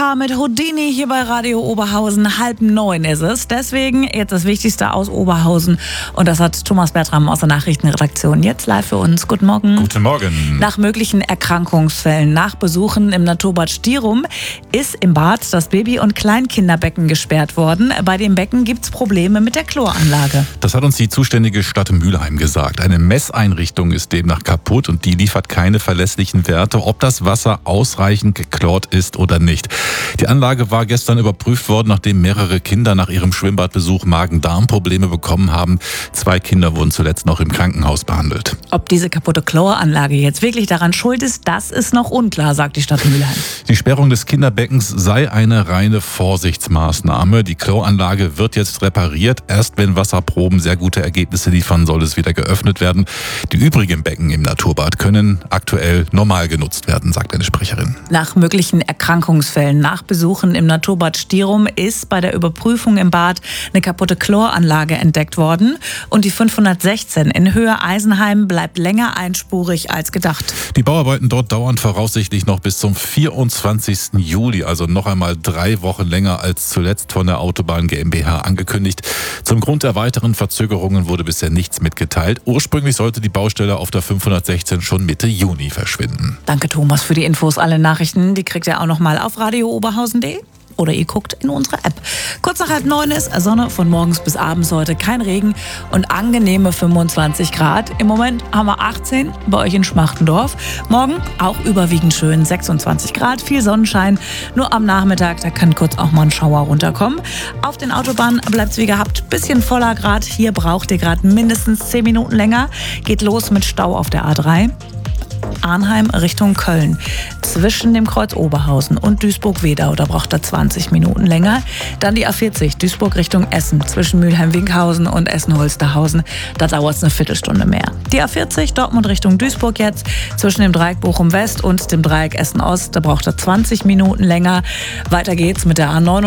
K mit Houdini hier bei Radio Oberhausen. 8:30 ist es. Deswegen jetzt das Wichtigste aus Oberhausen. Und das hat Thomas Bertram aus der Nachrichtenredaktion jetzt live für uns. Guten Morgen. Guten Morgen. Nach möglichen Erkrankungsfällen, nach Besuchen im Naturbad Stirum ist im Bad das Baby- und Kleinkinderbecken gesperrt worden. Bei dem Becken gibt es Probleme mit der Chloranlage. Das hat uns die zuständige Stadt Mülheim gesagt. Eine Messeinrichtung ist demnach kaputt und die liefert keine verlässlichen Werte, ob das Wasser ausreichend geklort ist oder nicht. Die Anlage war gestern überprüft worden, nachdem mehrere Kinder nach ihrem Schwimmbadbesuch Magen-Darm-Probleme bekommen haben. 2 Kinder wurden zuletzt noch im Krankenhaus behandelt. Ob diese kaputte Chloranlage jetzt wirklich daran schuld ist, das ist noch unklar, sagt die Stadt Mülheim. Die Sperrung des Kinderbeckens sei eine reine Vorsichtsmaßnahme. Die Kloanlage wird jetzt repariert. Erst wenn Wasserproben sehr gute Ergebnisse liefern, soll es wieder geöffnet werden. Die übrigen Becken im Naturbad können aktuell normal genutzt werden, sagt eine Sprecherin. Nach möglichen Erkrankungsfällen nach Besuchen im Naturbad Stirum ist bei der Überprüfung im Bad eine kaputte Chloranlage entdeckt worden. Und die 516 in Höhe Eisenheim bleibt länger einspurig als gedacht. Die Bauarbeiten dort dauern voraussichtlich noch bis zum 24. Juli, also noch einmal 3 Wochen länger als zuletzt von der Autobahn GmbH angekündigt. Zum Grund der weiteren Verzögerungen wurde bisher nichts mitgeteilt. Ursprünglich sollte die Baustelle auf der 516 schon Mitte Juni verschwinden. Danke Thomas für die Infos. Alle Nachrichten, die kriegt ihr auch noch mal auf radiooberhausen.de. Oder ihr guckt in unsere App. Kurz nach 8:30 ist Sonne von morgens bis abends heute. Kein Regen und angenehme 25 Grad. Im Moment haben wir 18 bei euch in Schmachtendorf. Morgen auch überwiegend schön 26 Grad, viel Sonnenschein. Nur am Nachmittag, da kann kurz auch mal ein Schauer runterkommen. Auf den Autobahnen bleibt es wie gehabt. Bisschen voller Grad. Hier braucht ihr gerade mindestens 10 Minuten länger. Geht los mit Stau auf der A3. Arnheim Richtung Köln. Zwischen dem Kreuz Oberhausen und Duisburg-Wedau, da braucht er 20 Minuten länger. Dann die A40 Duisburg Richtung Essen. Zwischen Mülheim-Winkhausen und Essen-Holsterhausen, da dauert es eine Viertelstunde mehr. Die A40 Dortmund Richtung Duisburg jetzt. Zwischen dem Dreieck Bochum-West und dem Dreieck Essen-Ost, da braucht er 20 Minuten länger. Weiter geht's mit der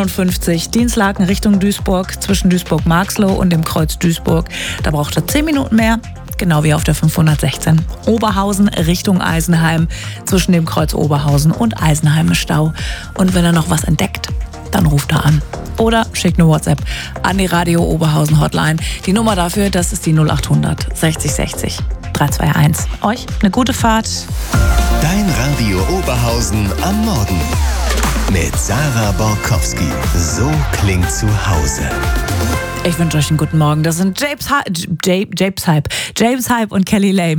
A59 Dienstlaken Richtung Duisburg. Zwischen Duisburg-Marxloh und dem Kreuz Duisburg, da braucht er 10 Minuten mehr. Genau wie auf der 516. Oberhausen Richtung Eisenheim. Zwischen dem Kreuz Oberhausen und Eisenheim ist Stau. Und wenn er noch was entdeckt, dann ruft er an. Oder schickt eine WhatsApp an die Radio Oberhausen Hotline. Die Nummer dafür, das ist die 0800 60 60 321. Euch eine gute Fahrt. Dein Radio Oberhausen am Morgen. Mit Sarah Borkowski. So klingt zu Hause. Ich wünsche euch einen guten Morgen. Das sind James Hype und Kelly Lame.